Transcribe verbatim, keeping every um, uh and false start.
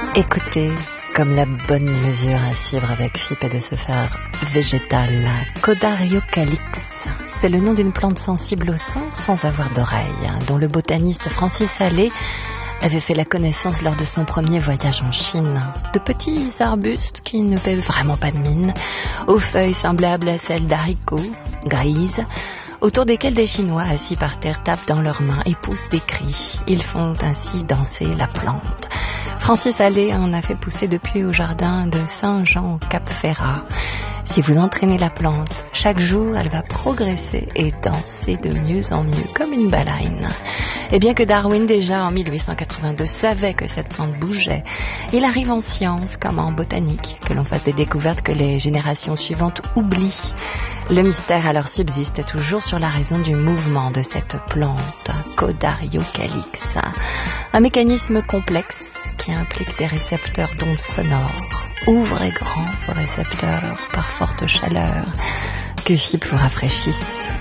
Écoutez, comme la bonne mesure à suivre avec F I P est de se faire végétal. Codariocalix, c'est le nom d'une plante sensible au son sans avoir d'oreille, dont le botaniste Francis Allais avait fait la connaissance lors de son premier voyage en Chine. De petits arbustes qui ne paient vraiment pas de mine, aux feuilles semblables à celles d'haricots, grises, autour desquels des Chinois assis par terre tapent dans leurs mains et poussent des cris. Ils font ainsi danser la plante. Francis Allais en a fait pousser depuis au jardin de Saint-Jean-Cap-Ferrat. Si vous entraînez la plante, chaque jour, elle va progresser et danser de mieux en mieux, comme une baleine. Et bien que Darwin, déjà en mille huit cent quatre-vingt-deux, savait que cette plante bougeait, il arrive en science, comme en botanique, que l'on fasse des découvertes que les générations suivantes oublient. Le mystère alors subsiste toujours sur la raison du mouvement de cette plante, Codariocalix. Un mécanisme complexe qui implique des récepteurs d'ondes sonores. Ouvrez grand vos récepteurs par forte chaleur, que F I P vous rafraîchisse.